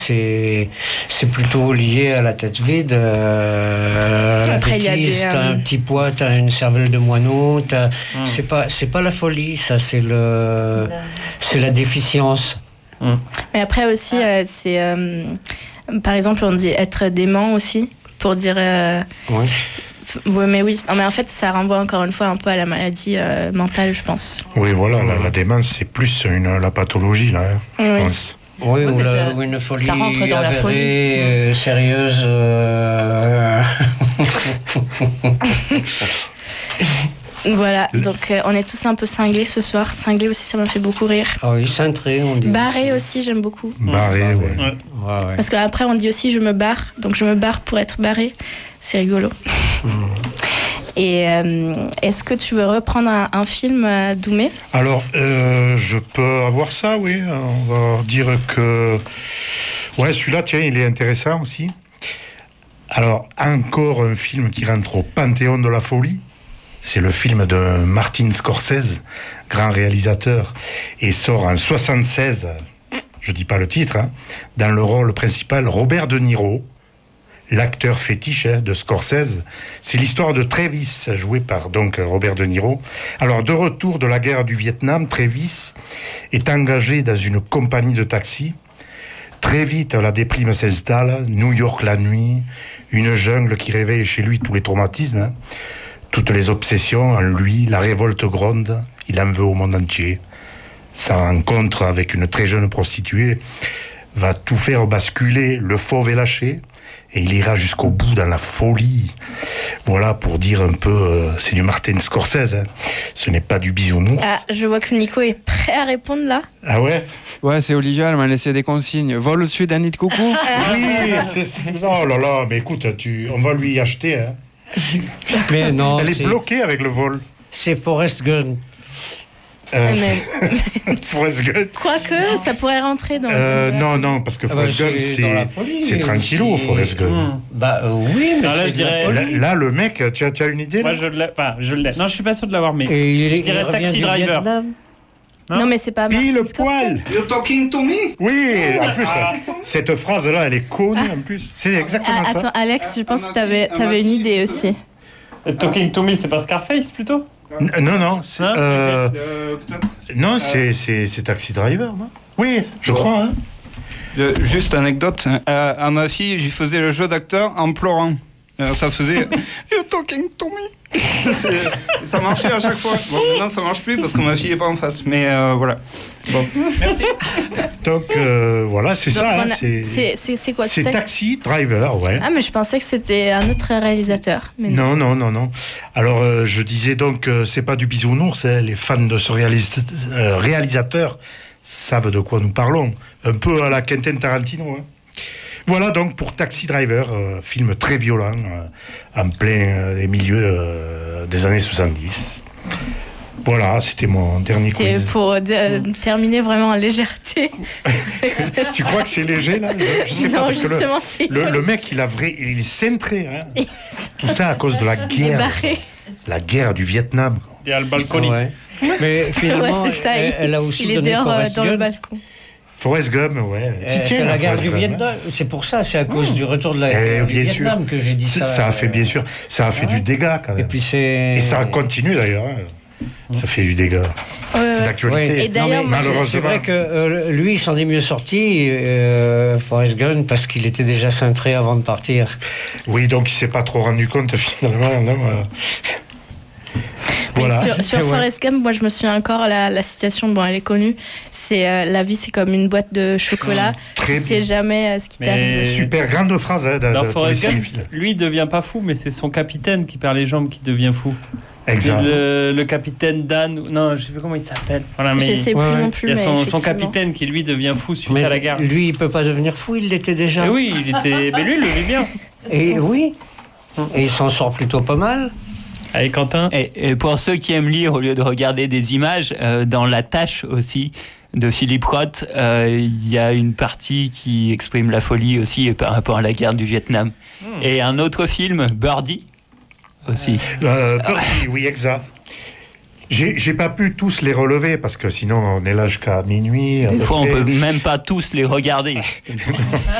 c'est plutôt lié à la tête vide, à la Après, il y a bêtise. des, T'as un petit poids, t'as une cervelle de moineau. C'est pas la folie, ça, c'est la déficience. Mais après aussi, c'est par exemple, on dit être dément aussi pour dire. Oui. Ouais, mais oui. Mais en fait, ça renvoie encore une fois un peu à la maladie mentale, je pense. Oui, voilà, la démence, c'est plus la pathologie, là, je pense. Oui, Oui, ou une folie ça rentre dans la avérée, sérieuse. Voilà, donc on est tous un peu cinglés ce soir. Cinglés aussi, ça m'a fait beaucoup rire. Ah oui, cintré, on dit. Barré aussi, j'aime beaucoup. Barré, ouais. Ouais. Parce qu'après, on dit aussi je me barre. Donc je me barre pour être barré. C'est rigolo. Et est-ce que tu veux reprendre un film, Doumé ? Alors, je peux avoir ça, oui. On va dire que... Ouais, celui-là, tiens, il est intéressant aussi. Alors, encore un film qui rentre au panthéon de la folie. C'est le film de Martin Scorsese, grand réalisateur, et sort en 1976, je dis pas le titre, dans le rôle principal, Robert De Niro, l'acteur fétiche de Scorsese. C'est l'histoire de Travis, joué par donc Robert De Niro. Alors, de retour de la guerre du Vietnam, Travis est engagé dans une compagnie de taxi. Très vite, la déprime s'installe, New York la nuit, une jungle qui réveille chez lui tous les traumatismes, toutes les obsessions en lui, la révolte gronde, il en veut au monde entier. Sa rencontre avec une très jeune prostituée va tout faire basculer, le fauve est lâché, et il ira jusqu'au bout dans la folie. Voilà, pour dire un peu, c'est du Martin Scorsese, ce n'est pas du bisounours. Ah, je vois que Nico est prêt à répondre là. Ah ouais? Ouais, c'est Olivia, elle m'a laissé des consignes. Vol au-dessus d'un nid de coucou. Oui, oh là là, mais écoute, on va lui acheter, Mais non, elle est bloquée avec le vol. C'est Forrest Gump. Forrest Gump. Quoique, ça pourrait rentrer dans... Non, parce que Forrest Gump, c'est tranquillo, Forrest Gump. Oui, mais là, je dirais... Là, le mec, tu as une idée là? Moi, je l'ai. Non, je suis pas sûr de l'avoir, mais je dirais Taxi Driver. Non, mais c'est pas Pile Martin poil. Scorsese. You're talking to me? Oui, en plus, cette phrase-là, elle est connue en plus. C'est exactement ça. Attends, Alex, je pense que t'avais une idée aussi. Talking to me, c'est pas Scarface plutôt? Non, c'est... non, c'est Taxi Driver, non? Oui, je crois. Juste anecdote, à ma fille, j'y faisais le jeu d'acteur en pleurant. Ça faisait You're talking to me. Ça marchait à chaque fois. Bon, maintenant ça marche plus parce que ma fille est pas en face. Mais voilà. Bon. Merci. Donc voilà, c'est Donc, ça. C'est quoi? C'est Taxi Driver, ouais. Ah, mais je pensais que c'était un autre réalisateur. Mais non. Alors je disais donc, c'est pas du bisounours. Les fans de ce réalisateur savent de quoi nous parlons. Un peu à la Quentin Tarantino. Voilà donc pour Taxi Driver, film très violent, en plein des milieux des années 70. Voilà, c'était mon dernier quiz. C'était pour terminer vraiment en légèreté. Tu crois que c'est léger là? Je sais non, pas, parce justement, que le mec, il est cintré. Tout ça à cause de la guerre. La guerre du Vietnam. Il y a le balconier. Ouais. Mais finalement, c'est ça, elle a aussi il est donné dehors Forrest dans le Gump. balcon. Forrest Gump, ouais. C'est la guerre du Vietnam. C'est pour ça, c'est à cause du retour de la guerre du Vietnam que j'ai dit ça. Ça a fait, bien sûr, ça a fait du dégât quand même. Et puis c'est... Et ça continue d'ailleurs. Ça fait du dégât. C'est d'actualité. Oui. Et d'ailleurs, c'est vrai que lui, il s'en est mieux sorti, Forrest Gump, parce qu'il était déjà cintré avant de partir. Oui, donc il s'est pas trop rendu compte finalement. Non, voilà. Sur Forrest Gump, moi je me souviens encore la citation, bon elle est connue, c'est la vie c'est comme une boîte de chocolat, tu sais jamais ce qui t'arrive. Super grande phrase dans Forrest Gump, lui il devient pas fou, mais c'est son capitaine qui perd les jambes qui devient fou. Exact. C'est le capitaine Dan, non je sais pas comment il s'appelle. Voilà, mais je sais plus non plus. Il y a son capitaine qui lui devient fou suite à la guerre. Lui il peut pas devenir fou, il l'était déjà. Et oui, mais lui il le vit bien. Et oui, et il s'en sort plutôt pas mal. Allez Quentin. Et pour ceux qui aiment lire au lieu de regarder des images, dans La Tâche aussi de Philippe Roth, il y a une partie qui exprime la folie aussi par rapport à la guerre du Vietnam. Et un autre film, Birdie aussi. Birdie, oui, exact. J'ai pas pu tous les relever parce que sinon on est là jusqu'à minuit. Des fois, on peut même pas tous les regarder.